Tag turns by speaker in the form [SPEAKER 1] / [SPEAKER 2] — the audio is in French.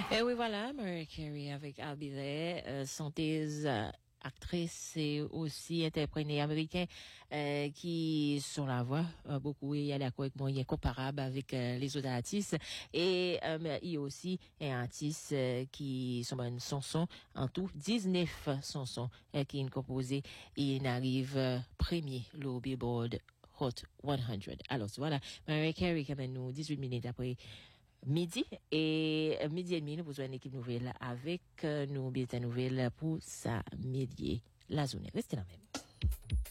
[SPEAKER 1] Et oui, voilà, Mariah Carey avec I'll Be There, chanteuse, actrice et aussi interprète américain qui sont la voix beaucoup et elle a quoi moyen comparable avec les autres artistes et il y a aussi un artiste qui sont une chanson en tout 19 chansons qui est composée et il arrive premier le Billboard Hot 100. Alors voilà, Mariah Carey quand même nous 18 minutes après midi et midi et demi, nous besoin d'une équipe nouvelle avec nos bulletins nouvelles pour ça midi la journée. Restez là même.